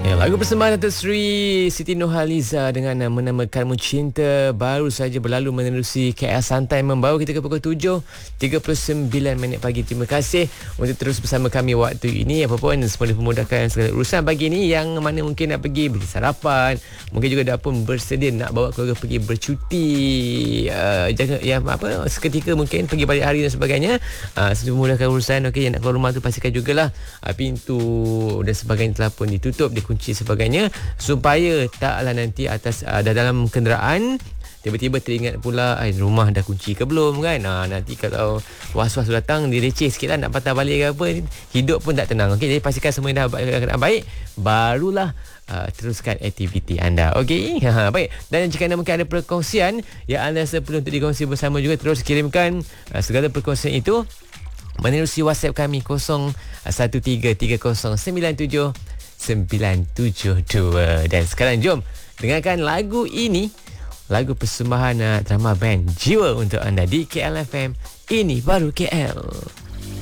Ya, lagu persembahan Datuk Seri Siti Nurhaliza dengan menamakanmu cinta baru saja berlalu menerusi KL Santai membawa kita ke pukul 7.39 pagi. Terima kasih untuk terus bersama kami waktu ini. Apapun semua memudahkan segala urusan pagi ini, yang mana mungkin nak pergi beli sarapan, mungkin juga dah pun bersedia nak bawa keluarga pergi bercuti, jangan yang apa seketika mungkin pergi balik hari dan sebagainya. Semua memudahkan urusan. Okey, yang nak keluar rumah tu pastikan jugalah pintu dan sebagainya telah pun ditutup, kunci sebagainya, supaya taklah nanti atas dah dalam kenderaan tiba-tiba teringat pula rumah dah kunci ke belum kan. Nanti kalau was-was datang direceh sikit lah, nak patah balik ke apa, hidup pun tak tenang. Okey, jadi pastikan semua dah baik, barulah teruskan aktiviti anda. Okey, baik. Dan jika anda mungkin ada perkongsian yang anda rasa perlu untuk dikongsi bersama juga, terus kirimkan segala perkongsian itu menerusi WhatsApp kami 0113979972. Dan sekarang jom dengarkan lagu ini, lagu persembahan drama band Jiwa untuk anda di KL FM. Ini baru KL.